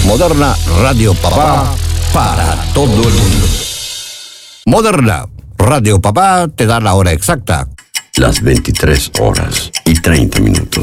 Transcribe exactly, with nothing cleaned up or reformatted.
Moderna Radio Papá para todo el mundo. Moderna Radio Papá te da la hora exacta. Las veintitrés horas y treinta minutos.